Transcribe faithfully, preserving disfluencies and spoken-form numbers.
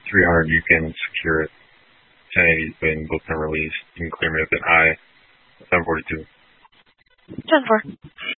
three hundred, you can secure it. ten eighty has been booked and released. You can clear me up at I, seven forty-two. ten four.